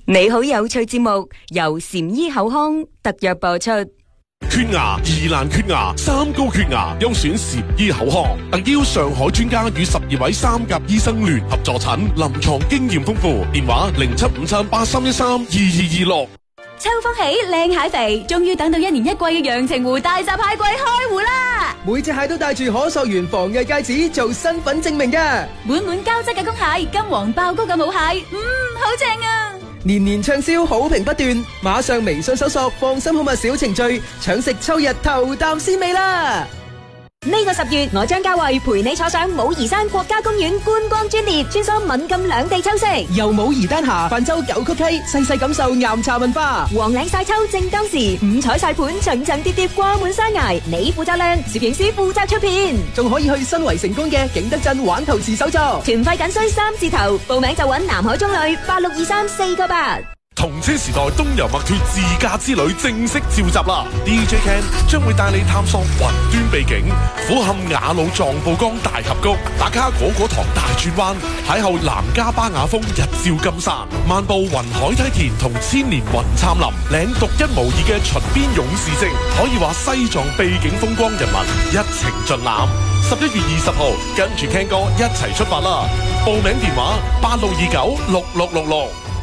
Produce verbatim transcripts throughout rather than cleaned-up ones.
你好有趣節目由禪醫口腔特約播出。 缺牙、疑難缺牙、三高缺牙，優選禪醫口腔，特邀上海專家與十二位三甲醫生聯合助診，臨床經驗豐富。電話零七五七八三一三二二二六。 秋風起，靚蟹肥，終於等到一年一季嘅陽澄湖大閘蟹季開湖啦！ 每隻蟹都帶住可溯源防偽戒指做身份證明嘅， 滿滿膠質嘅公蟹，金黃爆膏嘅母蟹，嗯，好正啊！ 年年暢銷，好評不斷，馬上微信搜索放心好物小程序，搶食秋日頭啖鮮味啦！ 呢個十月，我將嘉慧陪你坐上武夷山國家公園觀光專列，穿梭閩贛兩地秋色， 由武夷丹霞泛舟九曲溪，細細感受岩茶文化。 黃嶺晒秋正當時，五彩晒盤層層疊疊掛滿山崖，你負責靚，攝影師負責出片， 仲可以去新圍成功嘅景德鎮玩陶瓷手作。 團費僅需三字頭，報名就揾南海中旅八六二三四個八。 同車時代東遊墨脱自駕之旅正式召集啦 ！D J Ken 將會帶你探索雲端秘境，俯瞰雅魯藏布江大峽谷，打卡果果堂大轉彎，邂逅南迦巴雅峰日照金山，漫步雲海梯田同千年雲杉林，領獨一無二嘅秦邊勇士證，可以話西藏秘境風光人文一程盡覽。十一月二十號，跟住 Ken 哥一齊出發啦！報名電話八六二九六六六六。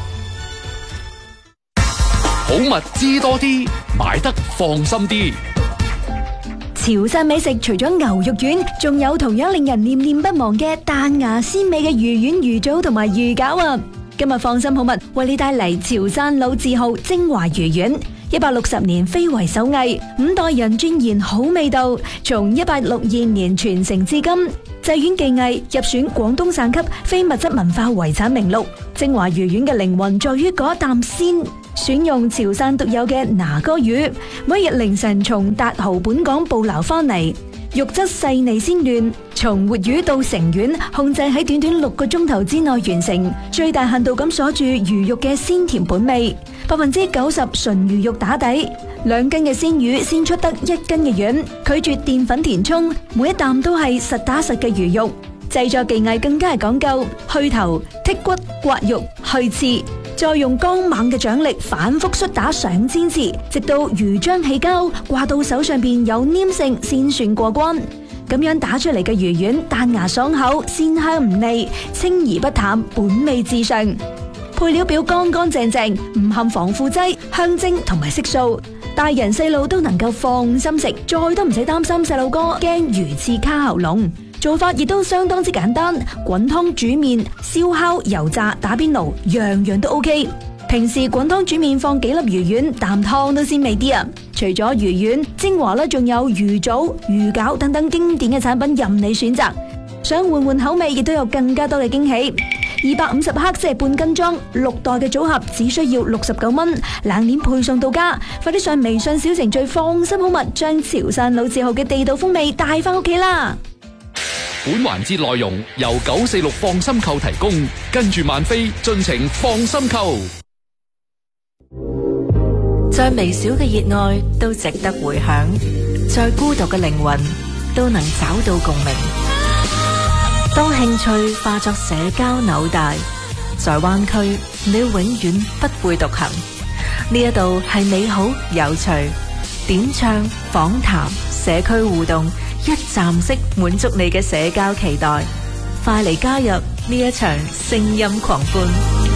好物知多啲，買得放心啲。 潮汕美食除咗牛肉丸，仲有同樣令人念念不忘嘅彈牙鮮美嘅魚丸、魚棗同埋魚餃啊！今日放心好物為你帶嚟潮汕老字號精華魚丸，一百六十年非遺手藝，五代人鑽研好味道，從一八六二年傳承至今。製丸技藝入選廣東省級非物質文化遺產名錄。精華魚丸嘅靈魂在於嗰一啖鮮。選用潮汕獨有嘅拿哥魚，每日凌晨從達豪本港捕撈翻嚟，肉質細膩鮮嫩，從活魚到成丸，控制喺短短六個鐘頭之內完成，最大限度咁鎖住魚肉嘅鮮甜本味，百分之九十純魚肉打底，兩斤嘅鮮魚先出得一斤嘅丸，拒絕澱粉填充，每一啖都係實打實嘅魚肉。製作技藝更加係講究去頭、剔骨、刮肉、去刺。再用剛猛嘅掌力反覆摔打上千次，直到魚漿起膠，掛到手上邊有黏性先算過關。咁樣打出嚟嘅魚丸彈牙爽口，鮮香唔膩，清而不淡，本味至上。配料表乾乾淨淨，唔含防腐劑、香精同埋色素，大人細路都能夠放心食，再都唔使擔心細路哥驚魚刺卡喉嚨。做法亦都相當之簡單，滾湯煮麵、燒烤、油炸、打邊爐，樣樣都 OK。平時滾湯煮麵放幾粒魚丸，啖湯都鮮味啲啊！除咗魚丸，精華咧仲有魚棗、魚餃等等經典嘅產品任你選擇。想換換口味，亦都有更加多嘅驚喜。二百五十克即係半斤裝，六袋嘅組合只需要六十九蚊，冷鏈配送到家。快啲上微信小程序放心好物，將潮汕老字號嘅地道風味帶翻屋企啦！ 本環節內容由九四六放心購提供，跟住萬飛盡情放心購。 再微小嘅熱愛都值得回響，再孤獨嘅靈魂都能找到共鳴。當興趣化作社交紐帶，在灣區你永遠不會獨行。呢一度係美好有趣，點唱、訪談、社區互動，一站式滿足你嘅社交期待，快嚟加入呢一場聲音狂歡。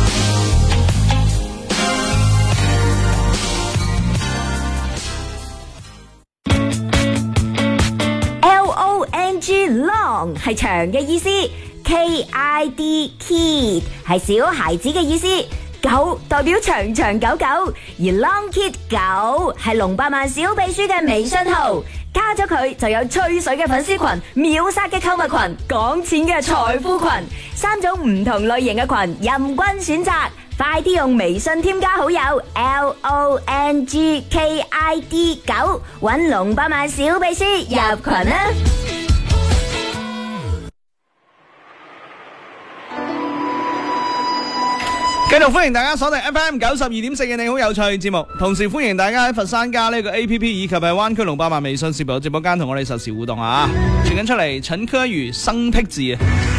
L O N G long 係長嘅意思 ，K I D kid 係小孩子嘅意思，狗代表長長久久，而 Long Kid 狗係龍百萬小秘書嘅微信號。加咗佢就有吹水嘅粉絲群、秒殺嘅購物群、講錢嘅財富群，三種唔同類型嘅群任君選擇。快啲用微信添加好友 L O N G K I D 九，搵龍百萬小秘書入群啦！ 繼續歡迎大家鎖定 F M 九十二點四嘅你好有趣節目，同時歡迎大家喺佛山加呢個 A P P 以及係灣區龍百萬微信視頻直播間同我哋實時互動啊！傳緊出嚟陳科瑜生僻字啊！